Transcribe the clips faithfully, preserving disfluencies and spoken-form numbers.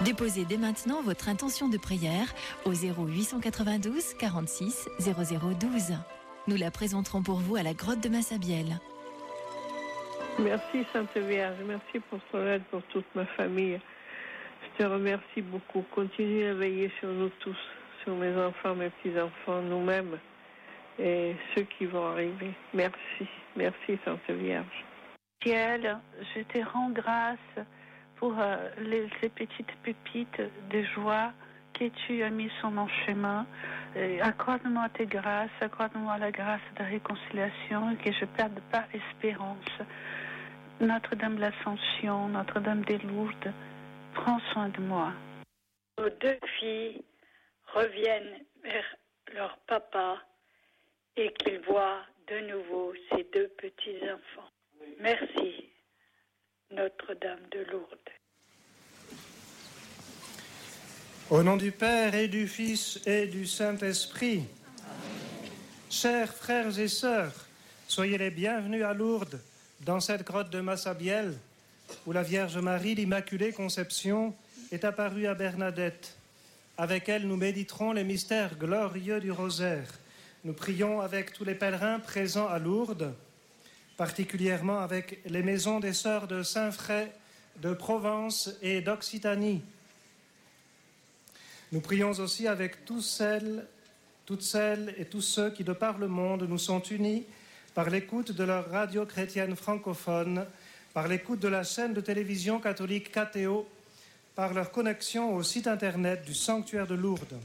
Déposez dès maintenant votre intention de prière au zéro huit cent quatre-vingt-douze quarante-six zéro zéro douze. Nous la présenterons pour vous à la grotte de Massabielle. Merci Sainte Vierge, merci pour ton aide pour toute ma famille. Je te remercie beaucoup. Continue à veiller sur nous tous, sur mes enfants, mes petits-enfants, nous-mêmes et ceux qui vont arriver. Merci, merci Sainte Vierge. Ciel, je te rends grâce pour euh, les, ces petites pépites de joie que tu as mis sur mon chemin. Et accorde-moi tes grâces, accorde-moi la grâce de réconciliation et que je ne perde pas espérance. Notre-Dame de l'Ascension, Notre-Dame des Lourdes, prends soin de moi. Nos deux filles reviennent vers leur papa et qu'ils voient de nouveau ces deux petits-enfants. Merci, Notre-Dame de Lourdes. Au nom du Père et du Fils et du Saint-Esprit, chers frères et sœurs, soyez les bienvenus à Lourdes, dans cette grotte de Massabielle, où la Vierge Marie, l'Immaculée Conception, est apparue à Bernadette. Avec elle, nous méditerons les mystères glorieux du rosaire. Nous prions avec tous les pèlerins présents à Lourdes, particulièrement avec les maisons des sœurs de Saint-Fray, de Provence et d'Occitanie. Nous prions aussi avec tous celles, toutes celles et tous ceux qui, de par le monde, nous sont unis par l'écoute de leur radio chrétienne francophone, par l'écoute de la chaîne de télévision catholique K T O, par leur connexion au site internet du sanctuaire de Lourdes.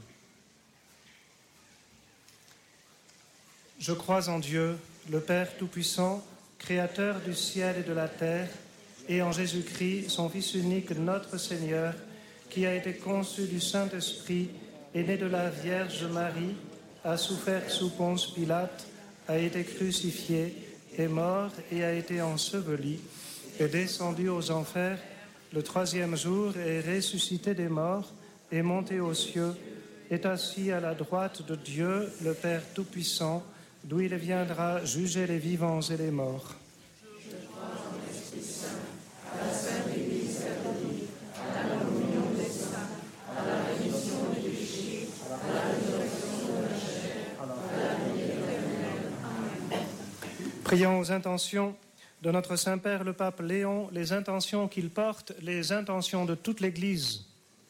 Je crois en Dieu, le Père Tout-Puissant, Créateur du ciel et de la terre, et en Jésus-Christ, son Fils unique, notre Seigneur, qui a été conçu du Saint-Esprit, est né de la Vierge Marie, a souffert sous Ponce Pilate, a été crucifié, est mort et a été enseveli, est descendu aux enfers, le troisième jour est ressuscité des morts, est monté aux cieux, est assis à la droite de Dieu, le Père Tout-Puissant, d'où il viendra juger les vivants et les morts. Je crois en l'Esprit Saint, à la Sainte Église catholique, à la communion des saints, à la rémission des péchés, à la résurrection de la chair, à la vie éternelle. Amen. Prions aux intentions de notre Saint-Père le Pape Léon, les intentions qu'il porte, les intentions de toute l'Église.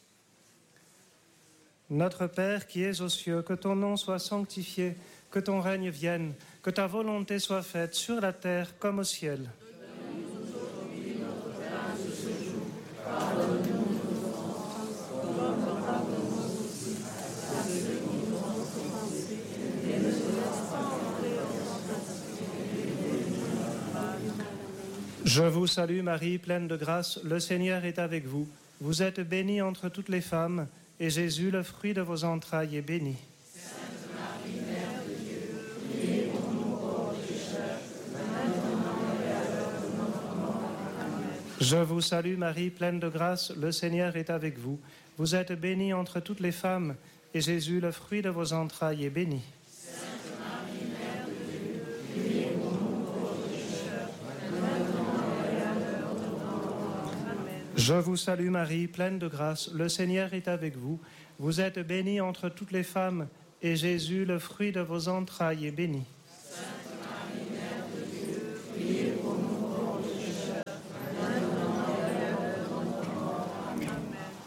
Notre Père qui es aux cieux, que ton nom soit sanctifié, que ton règne vienne, que ta volonté soit faite sur la terre comme au ciel. Donne-nous aujourd'hui notre pain de ce jour. Pardonne-nous nos offenses, comme nous pardonnons aussi à ceux qui nous ont offensés. Et ne nous laisse pas entrer en tentation, mais délivre-nous du mal. Je vous salue Marie, pleine de grâce, le Seigneur est avec vous. Vous êtes bénie entre toutes les femmes, et Jésus, le fruit de vos entrailles, est béni. Sainte Marie, Mère de Dieu, priez pour nous pauvres pécheurs, maintenant et à l'heure de notre mort. Amen. Je vous salue Marie, pleine de grâce, le Seigneur est avec vous. Vous êtes bénie entre toutes les femmes, et Jésus, le fruit de vos entrailles, est béni. Sainte Marie, Mère de Dieu, priez pour nous pauvres pécheurs, maintenant et à l'heure de notre mort. Amen. Je vous salue Marie, pleine de grâce, le Seigneur est avec vous. Vous êtes bénie entre toutes les femmes, et Jésus, le fruit de vos entrailles, est béni.